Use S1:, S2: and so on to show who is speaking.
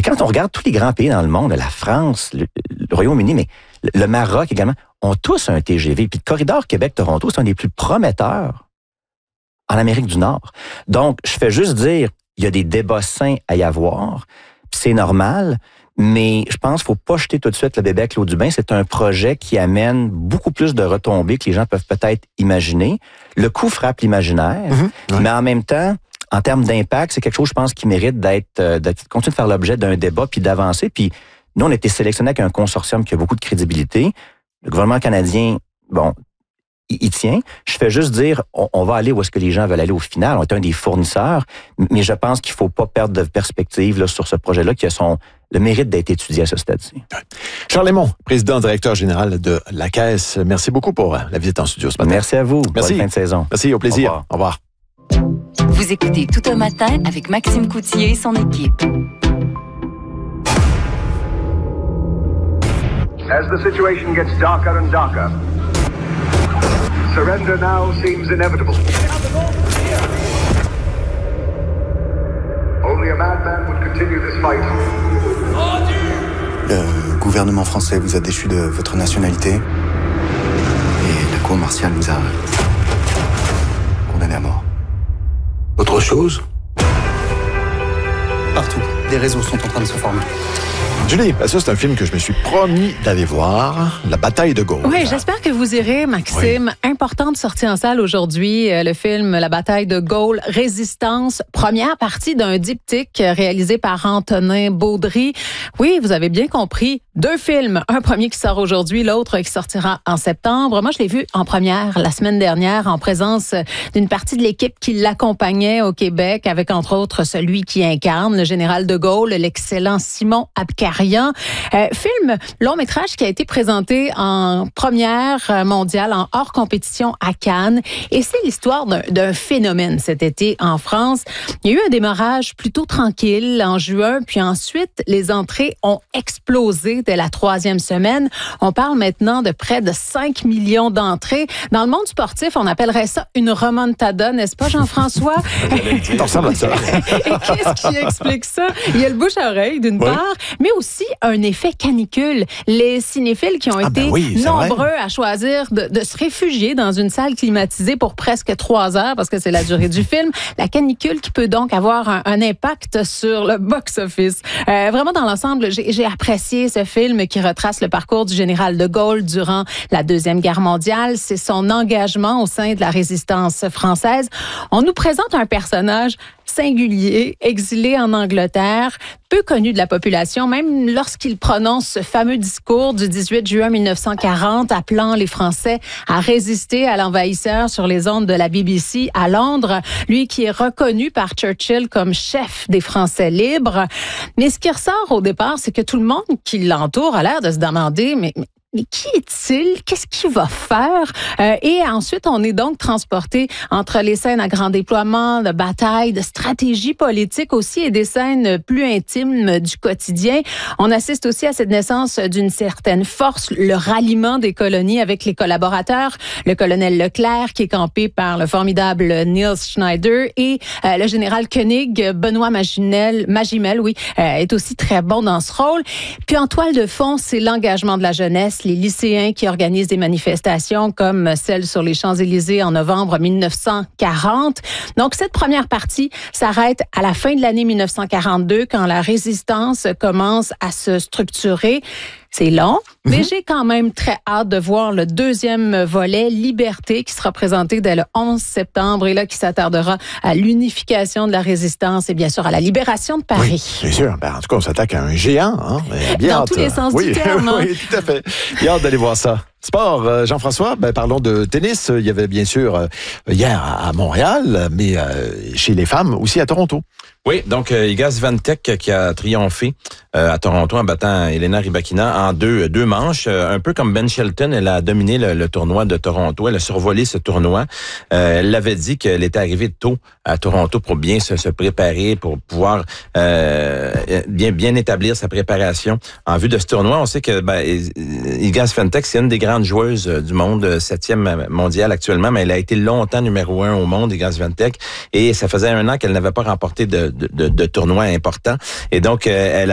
S1: Et quand on regarde tous les grands pays dans le monde, la France, le Royaume-Uni, mais le Maroc également, ont tous un TGV. Puis le corridor Québec-Toronto, c'est un des plus prometteurs en Amérique du Nord. Donc, je fais juste dire, il y a des débats sains à y avoir, puis c'est normal, mais je pense qu'il ne faut pas jeter tout de suite le bébé avec l'eau du bain. C'est un projet qui amène beaucoup plus de retombées que les gens peuvent peut-être imaginer. Le coût frappe l'imaginaire, mais en même temps, en termes d'impact, c'est quelque chose, je pense, qui mérite de continuer de faire l'objet d'un débat puis d'avancer. Puis nous, on a été sélectionnés avec un consortium qui a beaucoup de crédibilité. Le gouvernement canadien, bon, il tient. Je fais juste dire, on va aller où est-ce que les gens veulent aller au final. On est un des fournisseurs, mais je pense qu'il ne faut pas perdre de perspective là, sur ce projet-là qui a le mérite d'être étudié à ce stade-ci.
S2: Charles Lemond, président directeur général de la Caisse. Merci beaucoup pour la visite en studio ce matin.
S1: Merci à vous.
S2: Merci.
S1: Bonne fin de saison.
S2: Merci, au plaisir. Au revoir.
S3: Vous écoutez Tout un matin avec Maxime Coutier et son équipe.
S4: As the situation gets darker and darker, surrender now seems inevitable. Only a madman would continue this fight.
S5: Le gouvernement français vous a déchu de votre nationalité et la cour martiale vous a condamné à mort.
S4: Autre chose?
S5: Partout, des réseaux sont en train de se former.
S2: Julie, ça c'est un film que je me suis promis d'aller voir, La bataille de Gaulle.
S6: Oui, j'espère que vous irez, Maxime. Oui. Importante sortie en salle aujourd'hui, le film La bataille de Gaulle, Résistance, première partie d'un diptyque réalisé par Antonin Baudry. Oui, vous avez bien compris, 2 films, un premier qui sort aujourd'hui, l'autre qui sortira en septembre. Moi, je l'ai vu en première la semaine dernière en présence d'une partie de l'équipe qui l'accompagnait au Québec, avec entre autres celui qui incarne le général de Gaulle, l'excellent Simon Abkarian. Film long-métrage qui a été présenté en première mondiale, en hors compétition à Cannes. Et c'est l'histoire d'un phénomène cet été en France. Il y a eu un démarrage plutôt tranquille en juin, puis ensuite, les entrées ont explosé dès la 3e semaine. On parle maintenant de près de 5 millions d'entrées. Dans le monde sportif, on appellerait ça une remontada, n'est-ce pas, Jean-François?
S2: Ça ressemble à ça.
S6: Et qu'est-ce qui explique ça? Il y a le bouche à oreille, d'une part, mais aussi un effet canicule. Les cinéphiles qui ont été nombreux à choisir de se réfugier dans une salle climatisée pour presque 3 heures, parce que c'est la durée du film. La canicule qui peut donc avoir un impact sur le box-office. Vraiment, dans l'ensemble, j'ai apprécié ce film qui retrace le parcours du général de Gaulle durant la Deuxième Guerre mondiale. C'est son engagement au sein de la résistance française. On nous présente un personnage singulier, exilé en Angleterre, peu connu de la population, même lorsqu'il prononce ce fameux discours du 18 juin 1940, appelant les Français à résister à l'envahisseur sur les ondes de la BBC à Londres. Lui qui est reconnu par Churchill comme chef des Français libres. Mais ce qui ressort au départ, c'est que tout le monde qui l'entoure a l'air de se demander, mais qui est-il? Qu'est-ce qu'il va faire? Et ensuite, on est donc transporté entre les scènes à grand déploiement, de bataille, de stratégie politique aussi et des scènes plus intimes du quotidien. On assiste aussi à cette naissance d'une certaine force, le ralliement des colonies avec les collaborateurs, le colonel Leclerc qui est campé par le formidable Niels Schneider et le général Koenig, Benoît Magimel, est aussi très bon dans ce rôle. Puis en toile de fond, c'est l'engagement de la jeunesse, les lycéens qui organisent des manifestations comme celle sur les Champs-Élysées en novembre 1940. Donc, cette première partie s'arrête à la fin de l'année 1942 quand la résistance commence à se structurer. C'est long, mais j'ai quand même très hâte de voir le deuxième volet, Liberté, qui sera présenté dès le 11 septembre et là qui s'attardera à l'unification de la résistance et bien sûr à la libération de Paris.
S2: Oui, bien sûr. En tout cas, on s'attaque à un géant. Bien
S6: dans tous les sens du terme. Hein?
S2: Oui, tout à fait. J'ai hâte d'aller voir ça. Sport, Jean-François, parlons de tennis. Il y avait bien sûr hier à Montréal, mais chez les femmes aussi à Toronto.
S7: Oui, donc Iga Swiatek qui a triomphé à Toronto en battant Elena Rybakina en deux manches. Un peu comme Ben Shelton, elle a dominé le tournoi de Toronto. Elle a survolé ce tournoi. Elle l'avait dit qu'elle était arrivée tôt à Toronto pour bien se préparer, pour pouvoir bien établir sa préparation en vue de ce tournoi. On sait que Iga Swiatek, c'est une des grandes joueuses du monde, 7e mondiale actuellement, mais elle a été longtemps numéro 1 au monde, Iga Swiatek, et ça faisait 1 an qu'elle n'avait pas remporté de tournoi important. Et donc, elle